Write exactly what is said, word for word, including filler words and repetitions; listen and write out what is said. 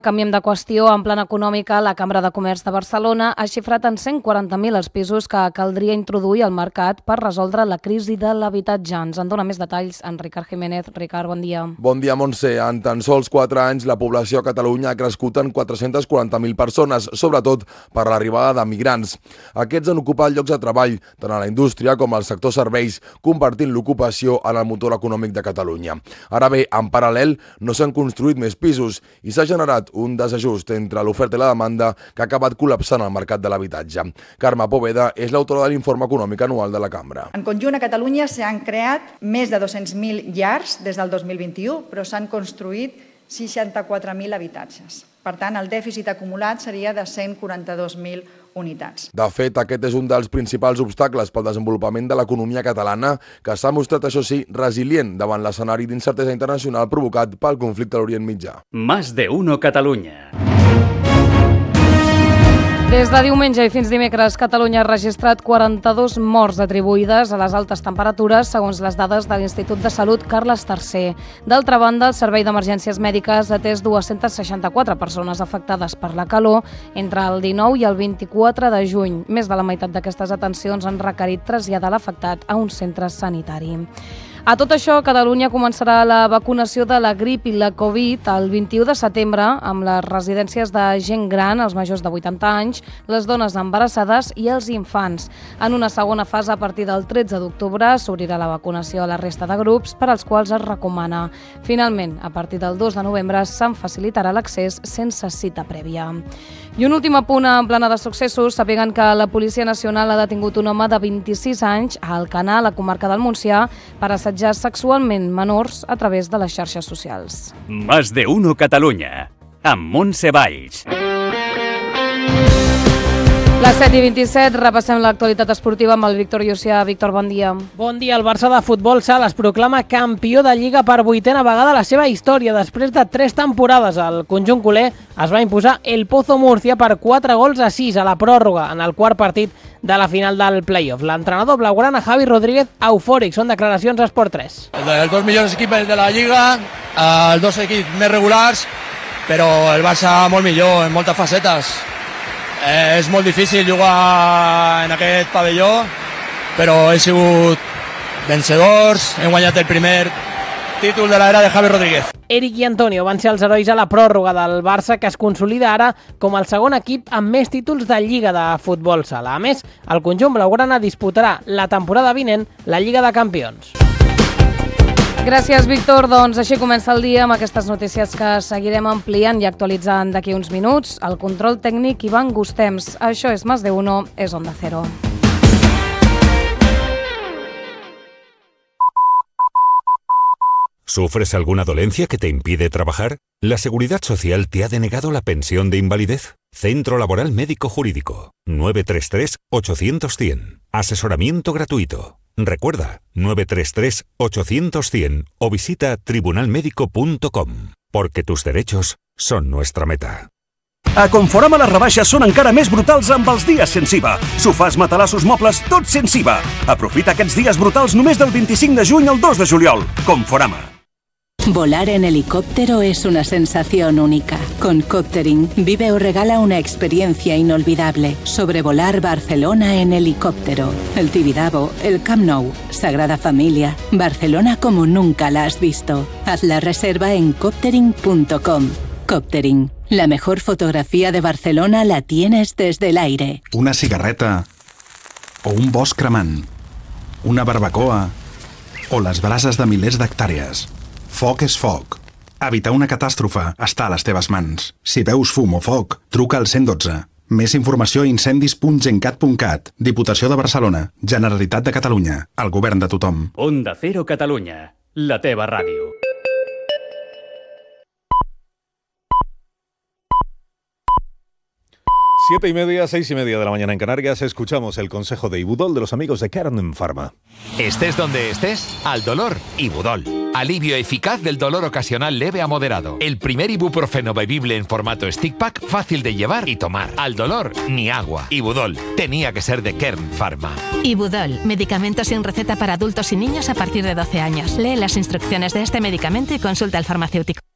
Canviem de qüestió. En plana econòmica, la Cambra de Comerç de Barcelona ha xifrat en cent quaranta mil els pisos que caldria introduir al mercat per resoldre la crisi de l'habitatge. Ens en dona més detalls en Ricard Jiménez. Ricard, bon dia. Bon dia, Montse. En tan sols quatre anys, la població a Catalunya ha crescut en quatre-centes quaranta mil persones, sobretot per l'arribada de migrants. Aquests han ocupat llocs de treball, tant a la indústria com al sector serveis, convertint l'ocupació en el motor econòmic de Catalunya. Ara bé, en paral·lel, no s'han construït més pisos i s'ha generat un desajust entre l'oferta i la demanda que ha acabat col·lapsant el mercat de l'habitatge. Carme Poveda és l'autora de l'informe econòmic anual de la Cambra. En conjunt, a Catalunya s'han creat més de dos-cents mil llars des del dos mil vint-i-u, però s'han construït seixanta-quatre mil habitatges. Per tant, el dèficit acumulat seria de cent quaranta-dos mil unitats. De fet, aquest és un dels principals obstacles pel desenvolupament de l'economia catalana, que s'ha mostrat, això sí, resilient davant l'escenari d'incertesa internacional provocat pel conflicte a l'Orient Mitjà. Más de uno Catalunya. Des de diumenge i fins dimecres, Catalunya ha registrat quaranta-dos morts atribuïdes a les altes temperatures, segons les dades de l'Institut de Salut Carles tercer. D'altra banda, el Servei d'Emergències Mèdiques ha atès dues-centes seixanta-quatre persones afectades per la calor entre el dinou i el vint-i-quatre de juny. Més de la meitat d'aquestes atencions han requerit traslladar l'afectat a un centre sanitari. A tot això, Catalunya començarà la vacunació de la grip i la Covid el vint-i-u de setembre amb les residències de gent gran, els majors de vuitanta anys, les dones embarassades i els infants. En una segona fase, a partir del tretze d'octubre, s'obrirà la vacunació a la resta de grups per als quals es recomana. Finalment, a partir del dos de novembre, se'n facilitarà l'accés sense cita prèvia. I un últim apunt en plana de successos. Sapiguen que la Policia Nacional ha detingut un home de vint-i-sis anys a Alcanar, a la comarca del Montsià, per assetjar sexualment menors a través de les xarxes socials. Más de uno Catalunya, amb Montse Valls. Les set i vint-i-set, repassem l'actualitat esportiva amb el Víctor Llucià. Víctor, bon dia. Bon dia. El Barça de futbol sala es proclama campió de Lliga per vuitena vegada a la seva història. Després de tres temporades, el conjunt culer es va imposar el Pozo Murcia per quatre gols a sis a la pròrroga en el quart partit de la final del playoff. L'entrenador blaugrana Javi Rodríguez eufòric. Són declaracions a Esport tres. Els dos millors equips de la Lliga, els dos equips més regulars, però el Barça molt millor en moltes facetes. Eh, és molt difícil jugar en aquest pavelló, però he sigut vencedors, hem guanyat el primer títol de l'era de Javi Rodríguez. Eric i Antonio van ser els herois a la pròrroga del Barça, que es consolida ara com el segon equip amb més títols de Lliga de futbol sala. A més, el conjunt blaugrana disputarà la temporada vinent la Lliga de Campions. Gràcies, Víctor. Doncs així comença el dia amb aquestes notícies que seguirem ampliant i actualitzant d'aquí uns minuts. El control tècnic, Ivan Gustems. Això és Más de Uno, és Onda Cero. ¿Sufres alguna dolencia que te impide trabajar? ¿La Seguridad Social te ha denegado la pensión de invalidez? Centro Laboral Médico Jurídico. nueve tres tres, ocho cero cero, cien. Asesoramiento gratuito. Recuerda, nueve tres tres, ocho cero cero, cien o visita tribunal médico punto com, porque tus derechos son nuestra meta. A Conforama les rebaixes són encara més brutals amb els dies sense I V A. Sofàs, matalassos, mobles, tot sense I V A. Aprofita aquests dies brutals només del vint-i-cinc de juny al dos de juliol. Conforama. Volar en helicóptero es una sensación única. Con Coptering vive o regala una experiencia inolvidable. Sobrevolar Barcelona en helicóptero. El Tibidabo, el Camp Nou, Sagrada Familia. Barcelona como nunca la has visto. Haz la reserva en coptering punto com. Coptering. La mejor fotografía de Barcelona la tienes desde el aire. Una cigarreta o un bosc cremant. Una barbacoa o les brases de milers d'hectàrees. Foc és foc. Evitar una catàstrofe està a les teves mans. Si veus fum o foc, truca al cent i dotze. Més informació a incendis punt gencat punt cat. Diputació de Barcelona. Generalitat de Catalunya. El govern de tothom. Onda Cero Catalunya. La teva ràdio. Siete y media, seis y media de la mañana en Canarias, escuchamos el consejo de Ibudol de los amigos de Kern Pharma. Estés donde estés, al dolor, Ibudol. Alivio eficaz del dolor ocasional leve a moderado. El primer ibuprofeno bebible en formato stick pack, fácil de llevar y tomar. Al dolor, ni agua. Ibudol, tenía que ser de Kern Pharma. Ibudol, medicamento sin receta para adultos y niños a partir de doce años. Lee las instrucciones de este medicamento y consulta al farmacéutico.